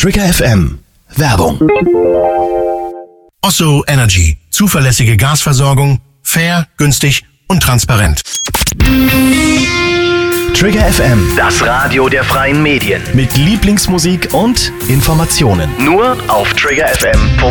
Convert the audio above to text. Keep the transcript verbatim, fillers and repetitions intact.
Trigger F M. Werbung. Osso Energy. Zuverlässige Gasversorgung. Fair, günstig und transparent. Trigger F M. Das Radio der freien Medien. Mit Lieblingsmusik und Informationen. Nur auf Trigger F M.